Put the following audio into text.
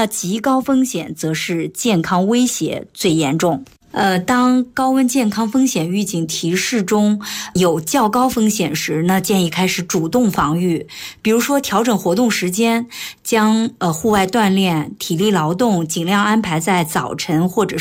那极高风险则是健康威胁最严重。当高温健康风险预警提示中有较高风险时，那建议开始主动防御，比如说调整活动时间，将户外锻炼、体力劳动尽量安排在早晨或者